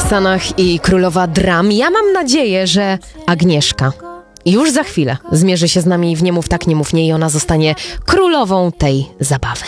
Roxanach i królowa dram. Ja mam nadzieję, że Agnieszka już za chwilę zmierzy się z nami w Nie mów tak, nie mów nie i ona zostanie królową tej zabawy.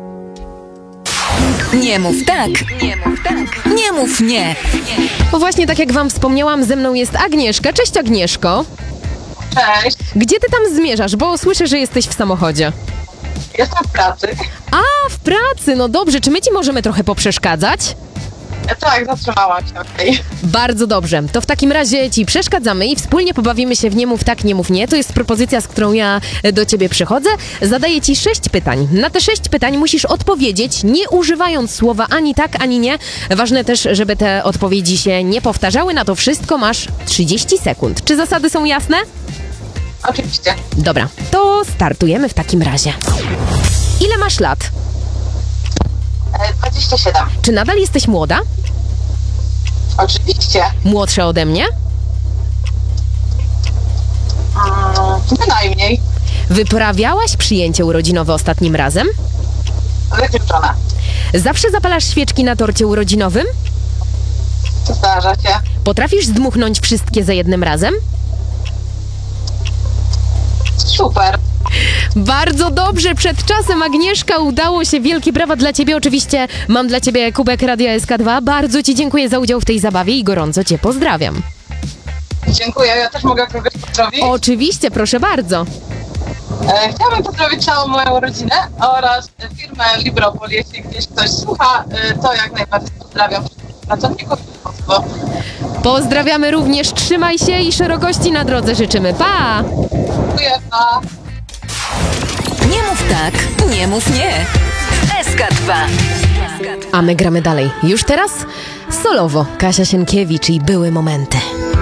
Nie mów tak, nie mów tak, nie mów nie. Właśnie tak jak wam wspomniałam, ze mną jest Agnieszka. Cześć Agnieszko. Cześć, Gdzie ty tam zmierzasz? Bo słyszę, że jesteś w samochodzie. jestem w pracy. A, w pracy, no dobrze. Czy my ci możemy trochę poprzeszkadzać? Tak, zatrzymałam się, okej. Bardzo dobrze. To w takim razie ci przeszkadzamy i wspólnie pobawimy się w Nie mów tak, nie mów nie. To jest propozycja, z którą ja do ciebie przychodzę. Zadaję ci 6 pytań. Na te 6 pytań musisz odpowiedzieć, nie używając słowa ani tak, ani nie. Ważne też, żeby te odpowiedzi się nie powtarzały. Na to wszystko masz 30 sekund. Czy zasady są jasne? Oczywiście. Dobra, to startujemy w takim razie. Ile masz lat? 27. Czy nadal jesteś młoda? Oczywiście. Młodsza ode mnie? Bynajmniej. Wyprawiałaś przyjęcie urodzinowe ostatnim razem? Wykluczona. Zawsze zapalasz świeczki na torcie urodzinowym? Zdarza się. Potrafisz zdmuchnąć wszystkie za jednym razem? Super. Bardzo dobrze, przed czasem Agnieszka, udało się, wielkie brawa dla ciebie. Oczywiście mam dla ciebie kubek Radia SK2. Bardzo ci dziękuję za udział w tej zabawie i gorąco cię pozdrawiam. Dziękuję. Ja też mogę kogoś pozdrowić. Oczywiście, proszę bardzo. Chciałabym pozdrowić całą moją rodzinę oraz firmę Libropol. Jeśli gdzieś ktoś słucha, to jak najbardziej pozdrawiam wszystkich pracowników i państwo. Pozdrawiamy również, trzymaj się i szerokości na drodze życzymy. Pa! Dziękuję, pa. Nie mów tak, nie mów nie. SK2. A my gramy dalej. Już teraz solowo Kasia Sienkiewicz i Były momenty.